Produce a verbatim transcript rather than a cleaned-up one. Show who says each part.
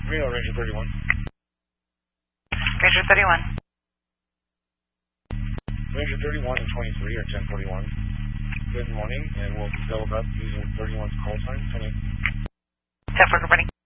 Speaker 1: Reno, Ranger thirty-one.
Speaker 2: Ranger thirty-one.
Speaker 1: Ranger thirty-one and twenty-three are ten forty-one. Good morning, and we'll double up using thirty-one's call sign. ten eight.
Speaker 2: ten for good morning.